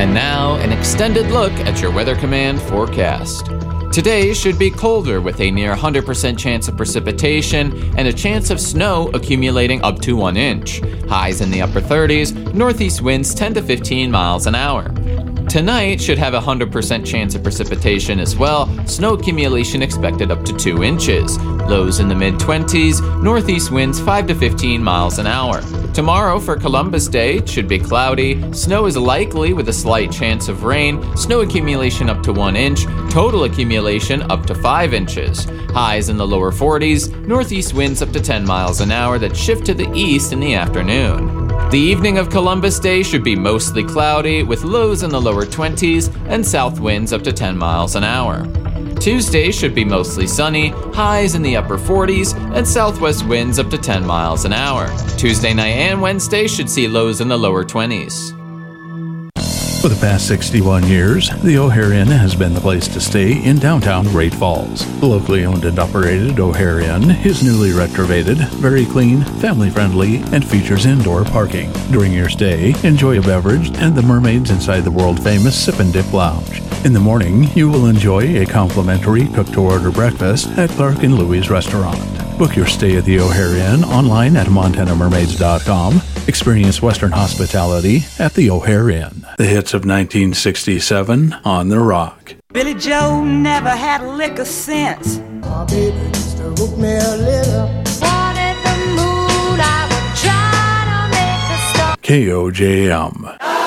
And now, an extended look at your Weather Command forecast. Today should be colder with a near 100% chance of precipitation and a chance of snow accumulating up to 1 inch. Highs in the upper 30s, northeast winds 10 to 15 miles an hour. Tonight should have a 100% chance of precipitation as well, snow accumulation expected up to 2 inches. Lows in the mid-20s, northeast winds 5 to 15 miles an hour. Tomorrow for Columbus Day, it should be cloudy, snow is likely with a slight chance of rain, snow accumulation up to 1 inch, total accumulation up to 5 inches. Highs in the lower 40s, northeast winds up to 10 miles an hour that shift to the east in the afternoon. The evening of Columbus Day should be mostly cloudy with lows in the lower 20s and south winds up to 10 miles an hour. Tuesday should be mostly sunny, highs in the upper 40s and southwest winds up to 10 miles an hour. Tuesday night and Wednesday should see lows in the lower 20s. For the past 61 years, the O'Hare Inn has been the place to stay in downtown Great Falls. The locally owned and operated O'Hare Inn is newly retrofitted, very clean, family-friendly, and features indoor parking. During your stay, enjoy a beverage and the mermaids inside the world-famous Sip and Dip Lounge. In the morning, you will enjoy a complimentary cook-to-order breakfast at Clark and Louie's restaurant. Book your stay at the O'Hare Inn online at montanamermaids.com. Experience Western hospitality at the O'Hare Inn. The hits of 1967 on The Rock. Billy Joe never had a lick of sense. Oh, baby, just wrote me a letter. Wanted the mood, I would try to make a stop. KOJM.